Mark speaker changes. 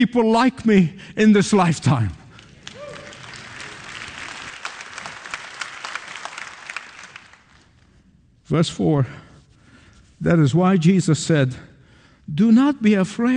Speaker 1: people like me in this lifetime. Verse 4, that is why Jesus said, do not be afraid.